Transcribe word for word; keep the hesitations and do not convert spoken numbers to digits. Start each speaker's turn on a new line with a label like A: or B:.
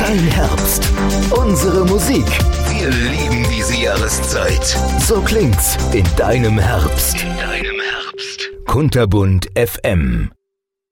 A: Dein Herbst. Unsere Musik.
B: Wir lieben diese Jahreszeit.
A: So klingt's in deinem Herbst.
B: In deinem Herbst.
A: Kunterbunt F M.